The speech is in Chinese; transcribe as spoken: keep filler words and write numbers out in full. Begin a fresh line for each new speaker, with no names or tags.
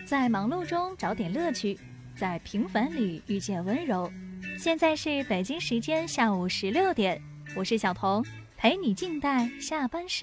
在忙碌中找点乐趣，在平凡里遇见温柔。现在是北京时间下午十六点，我是小彤，陪你静待下班时。